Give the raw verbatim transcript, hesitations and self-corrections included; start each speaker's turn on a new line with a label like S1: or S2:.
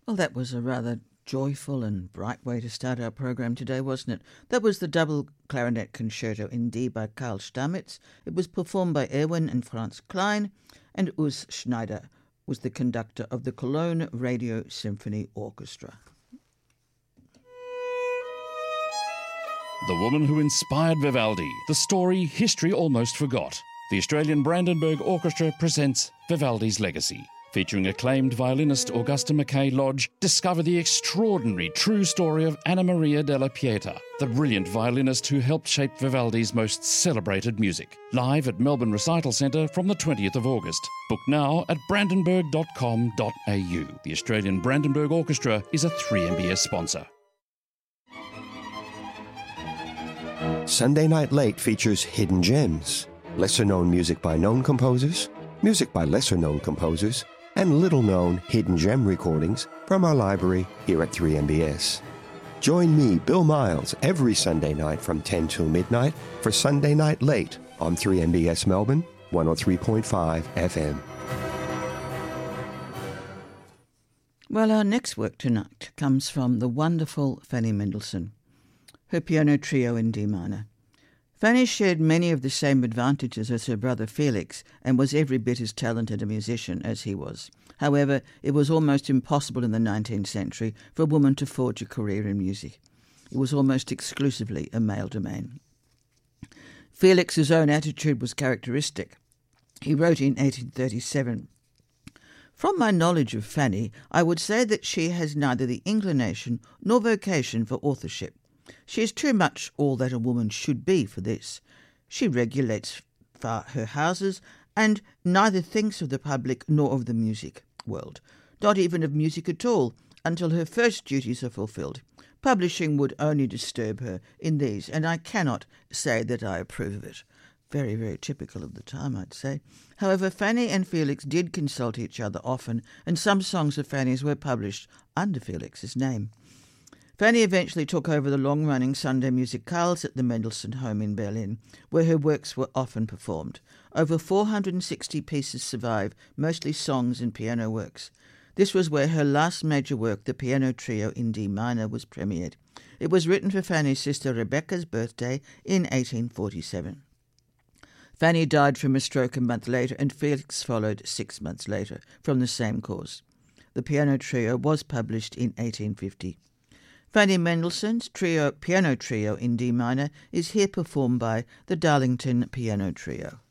S1: Well, that was a rather joyful and bright way to start our program today, wasn't it? That was the double clarinet concerto in D by Karl Stamitz. It was performed by Erwin and Franz Klein, and Urs Schneider was the conductor of the Cologne Radio Symphony Orchestra.
S2: The woman who inspired Vivaldi, the story history almost forgot. The Australian Brandenburg Orchestra presents Vivaldi's Legacy. Featuring acclaimed violinist Augusta Mackay Lodge, discover the extraordinary true story of Anna Maria della Pieta, the brilliant violinist who helped shape Vivaldi's most celebrated music. Live at Melbourne Recital Centre from the twentieth of August. Book now at brandenburg dot com dot a u. The Australian Brandenburg Orchestra is a three M B S sponsor.
S3: Sunday Night Late features Hidden Gems, lesser-known music by known composers, music by lesser-known composers, and little-known hidden gem recordings from our library here at three M B S. Join me, Bill Miles, every Sunday night from ten till midnight for Sunday Night Late on three M B S Melbourne, one oh three point five F M.
S1: Well, our next work tonight comes from the wonderful Fanny Mendelssohn, her piano trio in D minor. Fanny shared many of the same advantages as her brother Felix and was every bit as talented a musician as he was. However, it was almost impossible in the nineteenth century for a woman to forge a career in music. It was almost exclusively a male domain. Felix's own attitude was characteristic. He wrote in eighteen thirty-seven, "From my knowledge of Fanny, I would say that she has neither the inclination nor vocation for authorship. She is too much all that a woman should be for this. She regulates far her houses, and neither thinks of the public nor of the music world, not even of music at all, until her first duties are fulfilled. Publishing would only disturb her in these, and I cannot say that I approve of it." Very, very typical of the time, I'd say. However, Fanny and Felix did consult each other often, and some songs of Fanny's were published under Felix's name. Fanny eventually took over the long-running Sunday musicales at the Mendelssohn home in Berlin, where her works were often performed. Over four hundred sixty pieces survive, mostly songs and piano works. This was where her last major work, the piano trio in D minor, was premiered. It was written for Fanny's sister Rebecca's birthday in eighteen forty-seven. Fanny died from a stroke a month later, and Felix followed six months later from the same cause. The piano trio was published in eighteen fifty. Fanny Mendelssohn's trio, piano trio in D minor is here performed by the Darlington Piano Trio.